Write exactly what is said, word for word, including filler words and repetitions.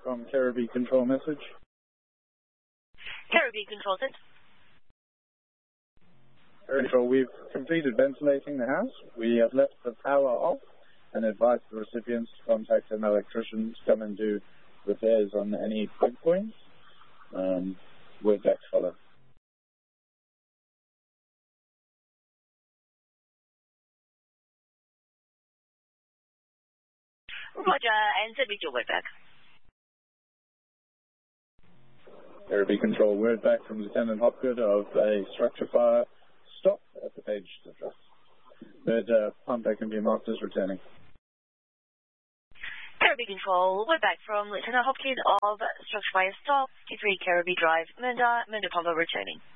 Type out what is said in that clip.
from Caribbean Control message. Caribbean Control, set. Caribbean Control, we've completed ventilating the house. We have left the power off and advised the recipients to contact an electrician to come and do repairs on any plug points. Um, word back to follow. Roger, and send me your word back. Caribbean Control, word back from Lieutenant Hopgood of a structure fire stop at the page address. Third uh, pump that can be marked as returning. Caribbean Control, word back from Lieutenant Hopkins of structure fire stop, T three Caribbean Drive, Munda, Munda Pumper returning.